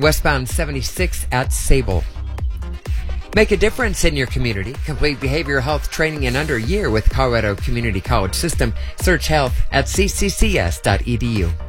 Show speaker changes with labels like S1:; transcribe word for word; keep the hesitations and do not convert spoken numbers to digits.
S1: westbound seventy-six at Sable. Make a difference in your community. Complete behavioral health training in under a year with Colorado Community College System. Search health at c c c s dot e d u.